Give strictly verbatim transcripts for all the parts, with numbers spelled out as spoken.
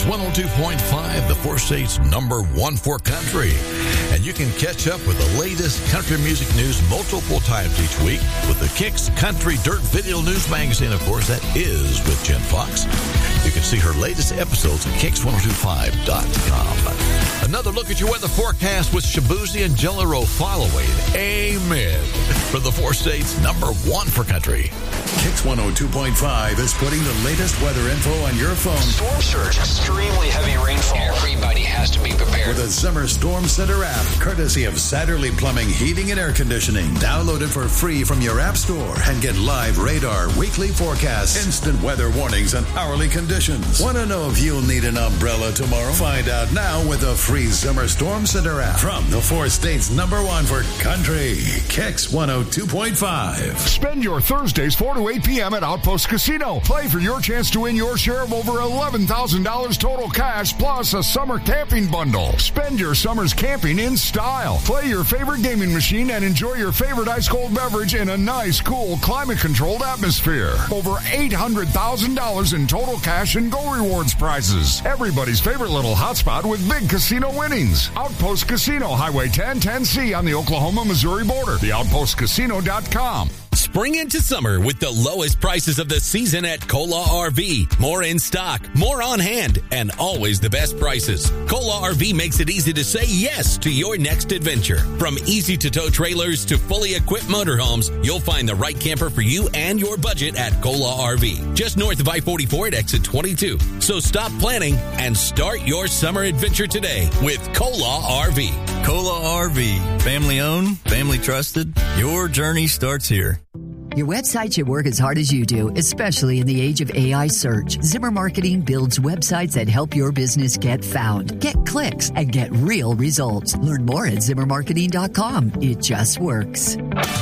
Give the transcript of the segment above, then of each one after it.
one oh two point five, the four states number one for country. And you can catch up with the latest country music news multiple times each week with the Kicks Country Dirt Video News Magazine, of course, that is with Jen Fox. You can see her latest episodes at kicks ten twenty-five dot com. Another look at your weather forecast with Shabuzi and Jellero following. Amen. For the four states number one for country. Kicks one oh two point five is putting the latest weather info on your phone. Storm surge, extremely heavy rainfall. Everybody has to be prepared. With a Zimmer Storm Center app, courtesy of Satterley Plumbing, Heating, and Air Conditioning. Download it for free from your app store and get live radar, weekly forecasts, instant weather warnings, and hourly conditions. Want to know if you'll need an umbrella tomorrow? Find out now with the free Zimmer Storm Center app from the four states number one for country. Kicks one oh two point five. Spend your Thursdays four to eight p.m. at Outpost Casino. Play for your chance to win your share of over eleven thousand dollars total cash plus a summer camping bundle. Spend your summers camping in style. Play your favorite gaming machine and enjoy your favorite ice-cold beverage in a nice, cool, climate-controlled atmosphere. Over eight hundred thousand dollars in total cash and Go Rewards prizes. Everybody's favorite little hotspot with big casino winnings. Outpost Casino, Highway ten, ten C on the Oklahoma-Missouri border. the outpost casino dot com. Spring into summer with the lowest prices of the season at Cola R V. More in stock, more on hand, and always the best prices. Cola R V makes it easy to say yes to your next adventure. From easy-to-tow trailers to fully equipped motorhomes, you'll find the right camper for you and your budget at Cola R V. Just north of I forty-four at exit twenty-two. So stop planning and start your summer adventure today with Cola R V. Cola R V. Family owned, family trusted. Your journey starts here. Your website should work as hard as you do, especially in the age of A I search. Zimmer Marketing builds websites that help your business get found, get clicks, and get real results. Learn more at zimmer marketing dot com. It just works.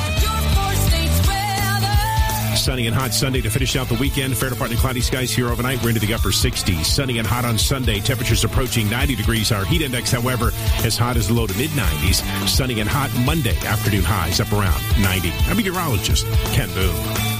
Sunny and hot Sunday to finish out the weekend. Fair to partly cloudy skies here overnight. We're into the upper sixties. Sunny and hot on Sunday. Temperatures approaching ninety degrees. Our heat index, however, as hot as the low to mid nineties. Sunny and hot Monday. Afternoon highs up around ninety. I'm meteorologist Ken Boone.